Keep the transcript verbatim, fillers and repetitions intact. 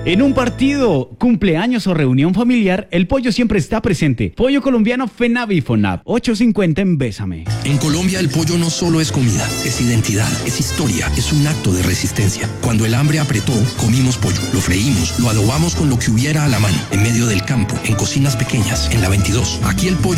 En un partido, cumpleaños o reunión familiar, el pollo siempre está presente. Pollo colombiano FENAVI FONAP, ochocientos cincuenta en Bésame. En Colombia el pollo no solo es comida, es identidad, es historia, es un acto de resistencia. Cuando el hambre apretó, comimos pollo, lo freímos, lo adobamos con lo que hubiera a la mano, en medio del campo, en cocinas pequeñas, en la veintidós. Aquí el pollo